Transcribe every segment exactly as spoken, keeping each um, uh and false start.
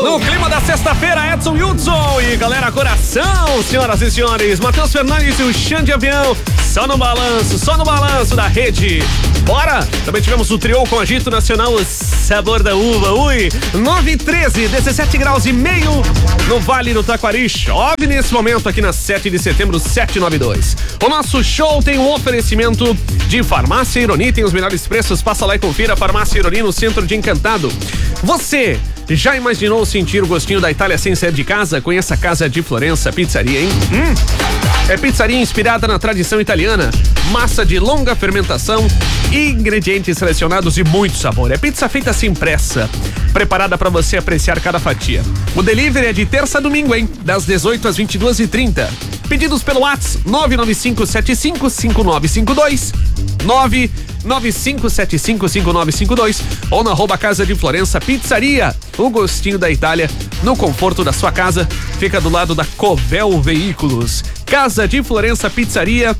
No clima da sexta-feira, Edson Hudson e galera coração, senhoras e senhores, Matheus Fernandes e o Xande de Avião, só no balanço, só no balanço da rede. Bora! Também tivemos o trio com agito nacional, o sabor da uva, ui, nove e treze, dezessete graus e meio no Vale do Taquari. Chove nesse momento aqui na sete de setembro, sete nove dois. O nosso show tem um oferecimento de Farmácia Ironi, tem os melhores preços, passa lá e confira. Farmácia Ironi no centro de Encantado. Você já imaginou sentir o gostinho da Itália sem sair de casa? Conheça a Casa de Florença Pizzaria, hein? Hum. É pizzaria inspirada na tradição italiana, massa de longa fermentação, ingredientes selecionados e muito sabor. É pizza feita sem pressa, preparada para você apreciar cada fatia. O delivery é de terça a domingo, hein? Das dezoito às vinte e duas e trinta. Pedidos pelo WhatsApp nove nove cinco sete cinco cinco nove cinco dois, nove nove cinco sete cinco cinco nove cinco dois ou na arroba Casa de Florença Pizzaria. O gostinho da Itália no conforto da sua casa. Fica do lado da Covel Veículos. Casa de Florença Pizzaria,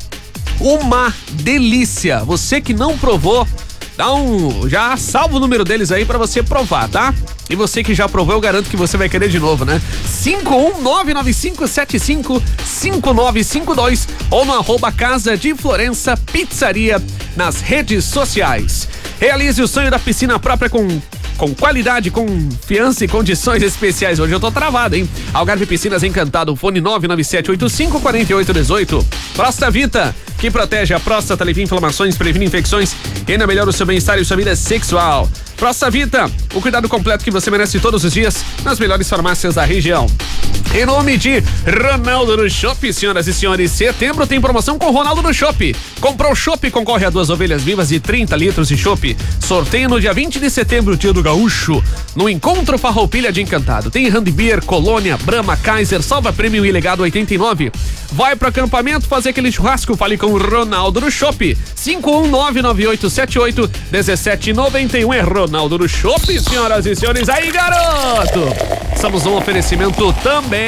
uma delícia. Você que não provou, dá um, já salva o número deles aí pra você provar, tá? E você que já provou, eu garanto que você vai querer de novo, né? cinco um nove nove cinco sete cinco cinco nove cinco dois ou no arroba Casa de Florença Pizzaria nas redes sociais. Realize o sonho da piscina própria com com qualidade, confiança e condições especiais. Hoje eu tô travado, hein? Algarve Piscinas Encantado, fone nove nove sete oito cinco quatro oito um oito. Próstata Vita, que protege a próstata, alivia inflamações, previne infecções e ainda melhora o seu bem-estar e sua vida sexual. Próstata Vita, o cuidado completo que você merece todos os dias nas melhores farmácias da região. Em nome de Ronaldo no Shopping, senhoras e senhores, setembro tem promoção com Ronaldo no Shopping. Comprou Shopping, concorre a duas ovelhas vivas e trinta litros de Shopping. Sorteio no dia vinte de setembro, dia do Gaúcho, no Encontro Farroupilha de Encantado. Tem Handbeer, Colônia, Brahma, Kaiser, Salva Prêmio e Legado oitenta e nove. Vai pro acampamento fazer aquele churrasco, fale com o Ronaldo no Shopping. cinco um nove nove oito sete oito um sete nove um é Ronaldo no Shopping, senhoras e senhores. Aí, garoto! Estamos num oferecimento também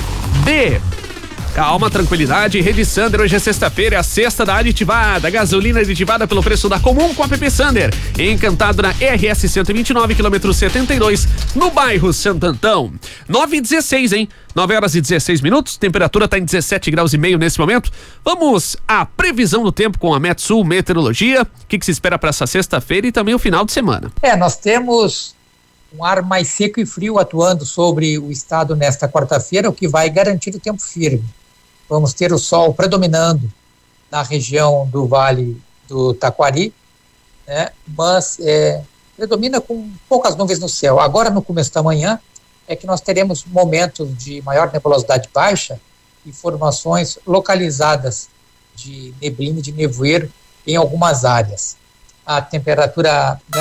de calma, tranquilidade, Rede Sander. Hoje é sexta-feira, é a sexta da aditivada, gasolina aditivada pelo preço da comum com a P P Sander. Encantado na R S cento e vinte e nove, quilômetro setenta e dois, no bairro Santo Antão. nove e dezesseis, hein? nove horas e dezesseis minutos, temperatura tá em dezessete graus e meio nesse momento. Vamos à previsão do tempo com a Metsul Meteorologia. O que, que se espera para essa sexta-feira e também o final de semana? É, nós temos um ar mais seco e frio atuando sobre o estado nesta quarta-feira, o que vai garantir o tempo firme. Vamos ter o sol predominando na região do Vale do Taquari, né? Mas é, predomina com poucas nuvens no céu. Agora, no começo da manhã, é que nós teremos momentos de maior nebulosidade baixa e formações localizadas de neblina e de nevoeiro em algumas áreas. A temperatura